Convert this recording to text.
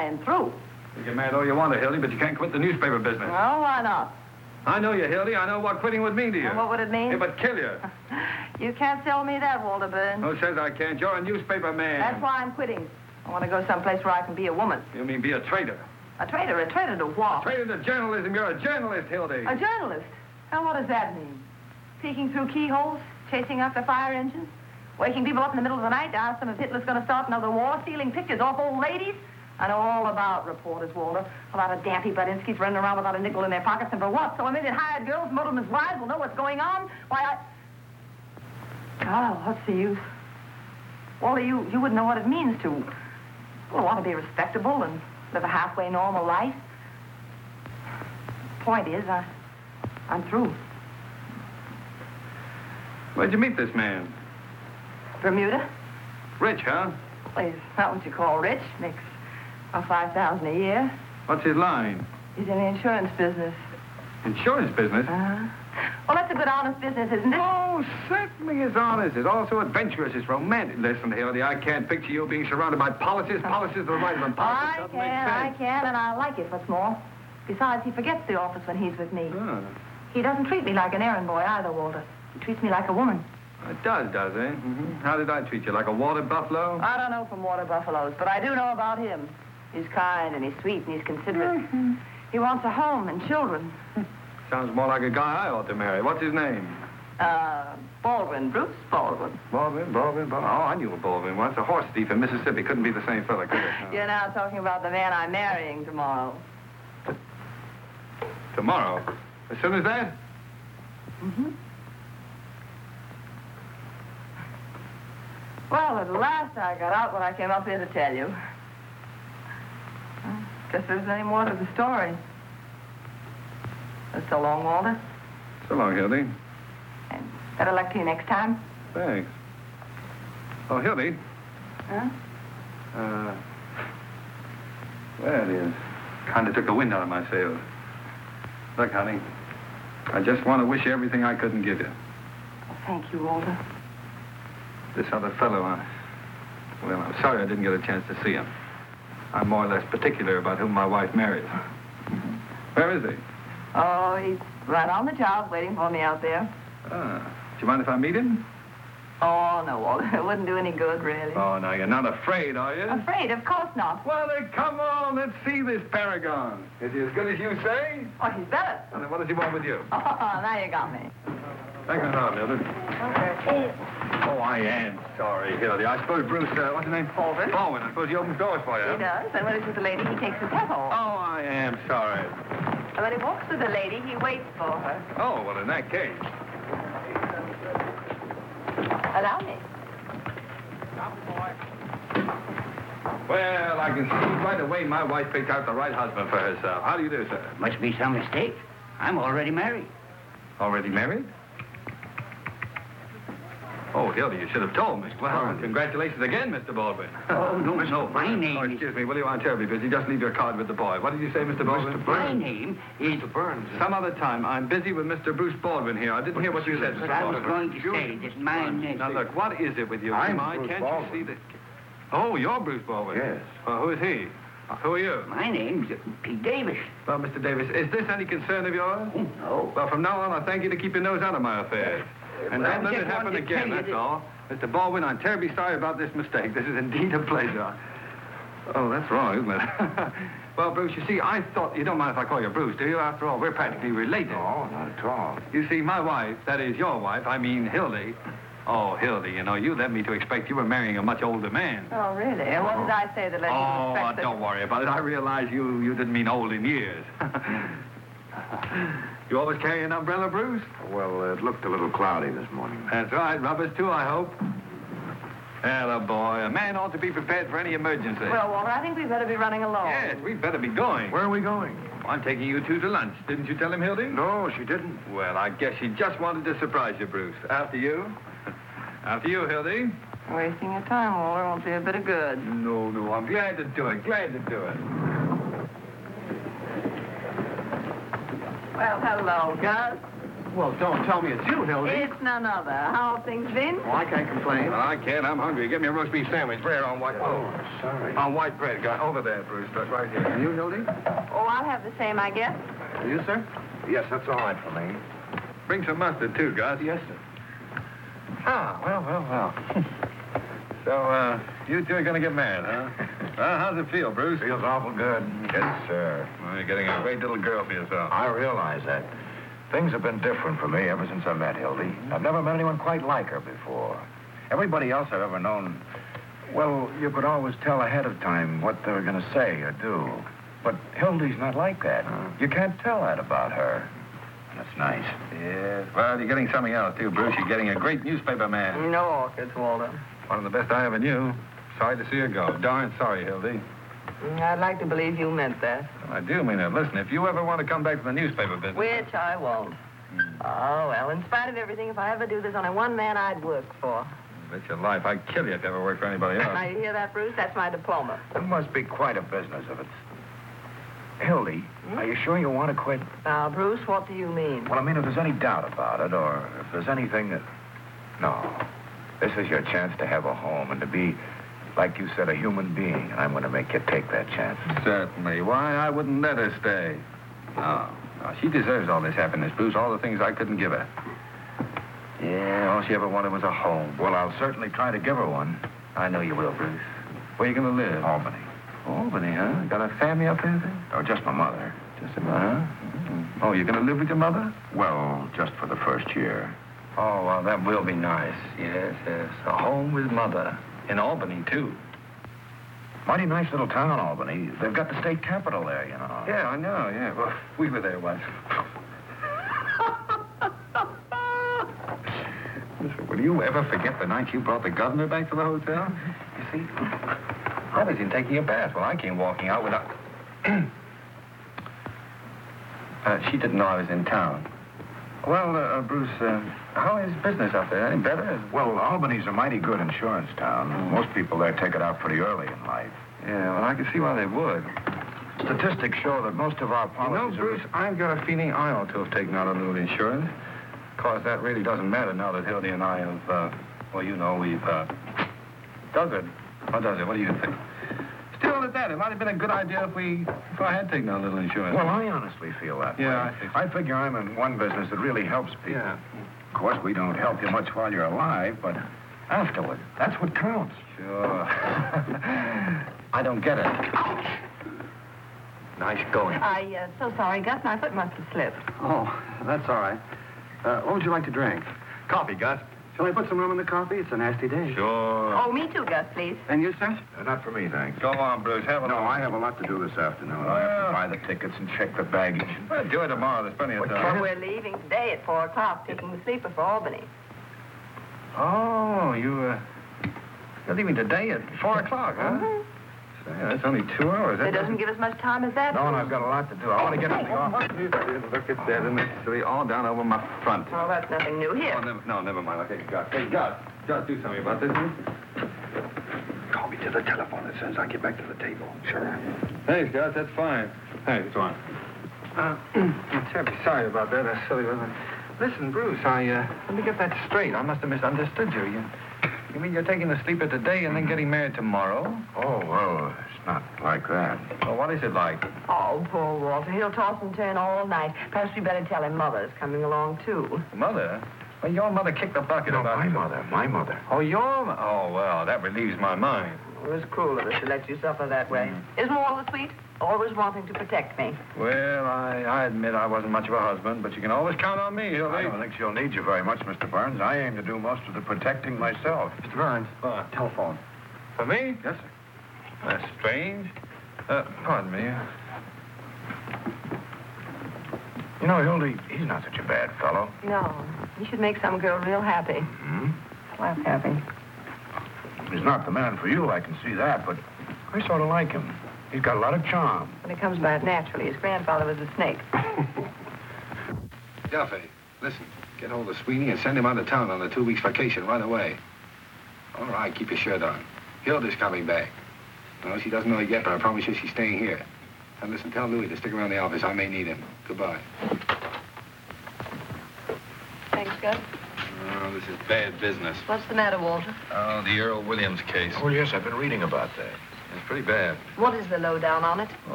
ain't through. You get mad all you want to, Hildy, but you can't quit the newspaper business. Well, why not? I know you, Hildy. I know what quitting would mean to you. And what would it mean? It would kill you. You can't tell me that, Walter Burns. Who says I can't? You're a newspaper man. That's why I'm quitting. I want to go someplace where I can be a woman. You mean be a traitor? A traitor? A traitor to what? A traitor to journalism. You're a journalist, Hildy. A journalist? Now, what does that mean? Peeking through keyholes? Chasing after fire engines? Waking people up in the middle of the night to ask them if Hitler's going to start another war? Stealing pictures off old ladies? I know all about reporters, Walter. A lot of dampy Budinskis running around without a nickel in their pockets, and for what? So a million hired girls, motormen's wives, will know what's going on? Why, Oh, what's the use? Walter, you wouldn't know what it means to, well, want to be respectable and live a halfway normal life. Point is, I'm through. Where'd you meet this man? Bermuda? Rich, huh? Well, he's not what you call rich. Makes $5,000 a year. What's his line? He's in the insurance business. Insurance business? Uh-huh. Well, that's a good, honest business, isn't it? Oh, certainly it's honest. It's also adventurous. It's romantic. Listen, Hildy, I can't picture you being surrounded by policies. Policies are the right one. I can, and I like it, what's more. Besides, he forgets the office when he's with me. Oh. He doesn't treat me like an errand boy either, Walter. He treats me like a woman. It does, eh? Mm-hmm. How did I treat you? Like a water buffalo? I don't know from water buffaloes, but I do know about him. He's kind, and he's sweet, and he's considerate. Mm-hmm. He wants a home and children. Sounds more like a guy I ought to marry. What's his name? Baldwin. Bruce Baldwin. Baldwin. Oh, I knew a Baldwin once. A horse thief in Mississippi. Couldn't be the same fella, could it? No. You're now talking about the man I'm marrying tomorrow. Tomorrow? As soon as that? Mm-hmm. Well, at last I got out what I came up here to tell you. Guess there isn't any more to the story. So long, Walter. So long, Hildy. And better luck to you next time. Thanks. Oh, Hildy. Huh? Well, it is. Kind of took the wind out of my sails. Look, honey, I just want to wish you everything I couldn't give you. Well, thank you, Walter. This other fellow, well, I'm sorry I didn't get a chance to see him. I'm more or less particular about whom my wife marries. Where is he? Oh, he's right on the job waiting for me out there. Do you mind if I meet him? Oh, no, Walter. It wouldn't do any good, really. Oh, now, you're not afraid, are you? Afraid? Of course not. Well, then, come on. Let's see this paragon. Is he as good as you say? Oh, he's better. And then what does he want with you? Oh, now you got me. Thanks a lot, Mildred. Okay. Oh, I am sorry, Hildy. I suppose Bruce, what's his name? Baldwin. Baldwin. I suppose he opens doors for you. He does. And when he's with the lady, he takes his hat off. Oh, I am sorry. And when he walks with the lady, he waits for her. Oh, well, in that case. Allow me. Well, I can see right away my wife picked out the right husband for herself. How do you do, sir? Must be some mistake. I'm already married. Already married? Oh, Hildy, you should have told me. Well, congratulations again, Mr. Baldwin. Oh, no, my name is... excuse me, will you? I'm terribly busy. Just leave your card with the boy. What did you say, Mr. Baldwin? My name is... Mr. Burns. Some other time. I'm busy with Mr. Bruce Baldwin here. I didn't hear what you said, Mr. But I was Baldwin. going to say that my name... Now, look, what is it with you? I'm Come on, Bruce can't Baldwin. you see that... Oh, you're Bruce Baldwin? Yes. Well, who is he? Who are you? My name's Pete Davis. Well, Mr. Davis, is this any concern of yours? Oh, no. Well, from now on, I thank you to keep your nose out of my affairs. And Well, don't let I it just happen wanted to again, tell you that's that- all. Mr. Baldwin, I'm terribly sorry about this mistake. This is indeed a pleasure. Oh, that's wrong, isn't it? Well, Bruce, you see, I thought... You don't mind if I call you Bruce, do you? After all, we're practically related. No, not at all. You see, my wife, that is your wife, I mean Hildy... Oh, Hildy, you know, you led me to expect you were marrying a much older man. Oh, really? And what did I say that led you to expect that? Don't worry about it. I realize you didn't mean old in years. You always carry an umbrella, Bruce? Well, it looked a little cloudy this morning. That's right. Rubbers, too, I hope. Hello, boy. A man ought to be prepared for any emergency. Well, Walter, I think we better be running along. Yes, we'd better be going. Where are we going? I'm taking you two to lunch. Didn't you tell him, Hildy? No, she didn't. Well, I guess she just wanted to surprise you, Bruce. After you. After you, Hildy. Wasting your time, Walter, won't be a bit of good. No, I'm glad to do it. Glad to do it. Well, hello, Gus. Well, don't tell me it's you, Hildy. It's none other. How have things been? Well, I can't complain. Well, I can't. I'm hungry. Get me a roast beef sandwich. Bread on white. Oh, sorry. On white bread. Got over there, Bruce. Right here. And you, Hildy? Oh, I'll have the same, I guess. And you, sir? Yes, that's all right for me. Bring some mustard, too, Gus. Yes, sir. Ah, well. So, you two are going to get married, huh? Well, how's it feel, Bruce? Feels awful good. Yes, sir. Well, you're getting a great little girl for yourself. I realize that. Things have been different for me ever since I met Hildy. I've never met anyone quite like her before. Everybody else I've ever known, well, you could always tell ahead of time what they were going to say or do. But Hildy's not like that. You can't tell that about her. That's nice. Yes. Well, you're getting something else, too, Bruce. You're getting a great newspaper man. No orchids, Walter. One of the best I ever knew. Sorry to see her go. Darn sorry, Hildy. I'd like to believe you meant that. I do mean it. Listen, if you ever want to come back to the newspaper business... Which I won't. Oh, well, in spite of everything, if I ever do, there's only one man I'd work for. Bet your life I'd kill you if you ever worked for anybody else. Now, you hear that, Bruce? That's my diploma. It must be quite a business of it. Hildy, are you sure you want to quit? Now, Bruce, what do you mean? Well, I mean, if there's any doubt about it, or if there's anything that... No. This is your chance to have a home and to be, like you said, a human being. And I'm going to make you take that chance. Certainly. Why, I wouldn't let her stay. No. She deserves all this happiness, Bruce, all the things I couldn't give her. Yeah, all she ever wanted was a home. Well, I'll certainly try to give her one. I know you will, Bruce. Where you going to live? Albany. Albany, huh? Got a family up there? Oh, just my mother. Just a minute, huh? Oh, you're going to live with your mother? Well, just for the first year. Oh, well, that will be nice. Yes. A home with mother. In Albany, too. Mighty nice little town, Albany. They've got the state capitol there, you know. Yeah, I know, yeah. Well, we were there once. Listen, will you ever forget the night you brought the governor back to the hotel? You see, I was in taking a bath when I came walking out without... she didn't know I was in town. Well, Bruce, how is business up there? Any better? Well, Albany's a mighty good insurance town. Most people there take it out pretty early in life. Yeah, well, I can see why they would. Statistics show that most of our policies... Bruce, I've got a feeling I ought to have taken out a little insurance. Of course, that really doesn't matter now that Hildy and I have, we've, does it? Or does it? What do you think? Still at that, it might have been a good idea if I had taken out a little insurance. Well, I honestly feel that Yeah, way. I figure I'm in one business that really helps people. Yeah. Of course, we don't help you much while you're alive, but afterward, that's what counts. Sure. I don't get it. Nice going. So sorry, Gus. My foot must have slipped. Oh, that's all right. What would you like to drink? Coffee, Gus. Shall I put some rum in the coffee? It's a nasty day. Sure. Oh, me too, Gus, please. And you, sir? Not for me, thanks. Go on, Bruce. Have a No, look. I have a lot to do this afternoon. I have to buy the tickets and check the baggage. Well, do it tomorrow. There's plenty of Well, time. we're leaving today at 4 o'clock, taking the sleeper for Albany. Oh, you're leaving today at 4 o'clock, huh? Say, that's only 2 hours. It doesn't give us much time as that. No, and I've got a lot to do. I want to get to the office. Look at that. Isn't it silly? All down over my front. Well, that's nothing new here. Oh, never mind. Okay, Gus. Hey, Gus, do something about this. Call me to the telephone as soon as I get back to the table. Sure. Thanks, Gus. That's fine. Hey, go on. I'm terribly sorry about that. That's silly, wasn't it? Listen, Bruce, let me get that straight. I must have misunderstood you. You mean you're taking the sleeper today and then getting married tomorrow? Oh, well, it's not like that. Well, what is it like? Oh, poor Walter. He'll toss and turn all night. Perhaps we better tell him Mother's coming along, too. Mother? Well, your mother kicked the bucket No, about my you. mother. Oh, Oh, well, that relieves my mind. It was cruel of us to let you suffer that way. Isn't Walter sweet? Always wanting to protect me. Well, I admit I wasn't much of a husband, but you can always count on me, Hildy. I don't think she'll need you very much, Mr. Burns. I aim to do most of the protecting myself. Mr. Burns. Telephone. For me? Yes, sir. That's strange. Pardon me. You know, Hildy, he's not such a bad fellow. No. You should make some girl real happy. Hmm? Laugh happy. He's not the man for you, I can see that, but I sort of like him. He's got a lot of charm. When it comes by it naturally. His grandfather was a snake. Duffy, listen. Get hold of Sweeney and send him out of town on a 2 weeks vacation right away. All right, keep your shirt on. Hilda's coming back. No, she doesn't know it yet, but I promise you she's staying here. And listen, tell Louis to stick around the office. I may need him. Goodbye. Gus? Oh, this is bad business. What's the matter, Walter? Oh, the Earl Williams case. Oh, yes, I've been reading about that. It's pretty bad. What is the lowdown on it?